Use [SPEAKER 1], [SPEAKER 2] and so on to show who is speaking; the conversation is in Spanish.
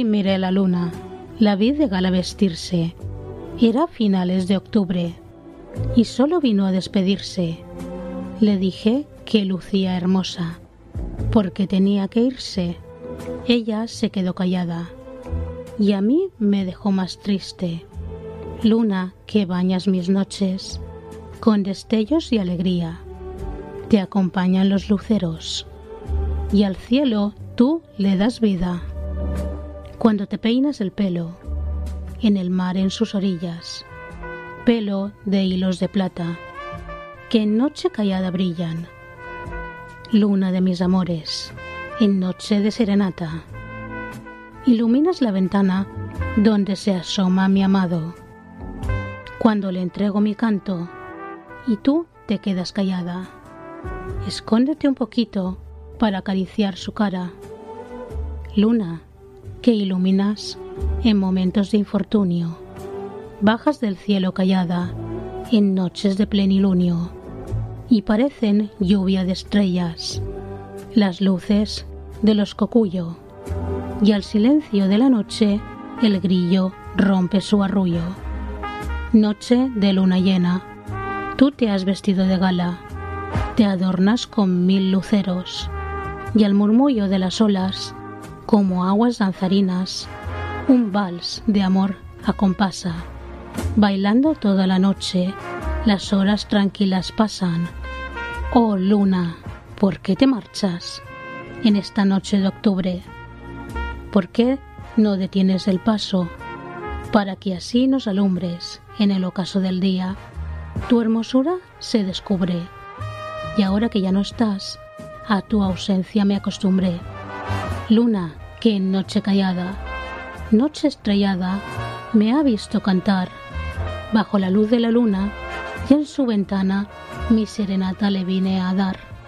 [SPEAKER 1] y miré la luna. La vi de gala vestirse. Era finales de octubre y solo vino a despedirse. Le dije que lucía hermosa, porque tenía que irse. Ella se quedó callada y a mí me dejó más triste. Luna, que bañas mis noches con destellos y alegría, te acompañan los luceros y al cielo tú le das vida. Cuando te peinas el pelo, en el mar en sus orillas, pelo de hilos de plata, que en noche callada brillan. Luna de mis amores, en noche de serenata, iluminas la ventana donde se asoma mi amado. Cuando le entrego mi canto y tú te quedas callada, escóndete un poquito para acariciar su cara. Luna, que iluminas en momentos de infortunio, bajas del cielo callada en noches de plenilunio y parecen lluvia de estrellas las luces de los cocuyo, y al silencio de la noche el grillo rompe su arrullo. Noche de luna llena, tú te has vestido de gala, te adornas con 1000 luceros, y al murmullo de las olas, como aguas danzarinas, un vals de amor acompasa. Bailando toda la noche, las horas tranquilas pasan. Oh luna, ¿por qué te marchas en esta noche de octubre? ¿Por qué no detienes el paso para que así nos alumbres en el ocaso del día? Tu hermosura se descubre y ahora que ya no estás, a tu ausencia me acostumbré. Luna, que en noche callada, noche estrellada, me ha visto cantar bajo la luz de la luna y en su ventana mi serenata le vine a dar.